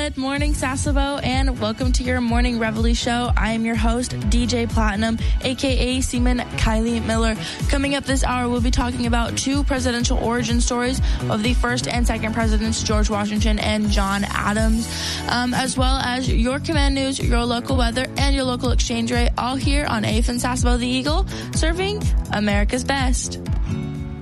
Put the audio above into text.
Good morning, Sasebo, and welcome to your Morning Reveille show. I am your host, DJ Platinum, aka Seaman Kylie Miller. Coming up this hour, we'll be talking about two presidential origin stories of the first and second presidents, George Washington and John Adams, as well as your command news, your local weather, and your local exchange rate, all here on AFN Sasebo the Eagle, serving America's best.